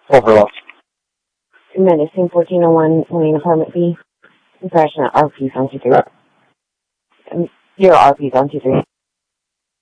Overlook. Medicine 1401 Lane Apartment B. Impression at RP's on 23. Zero RP's on 23.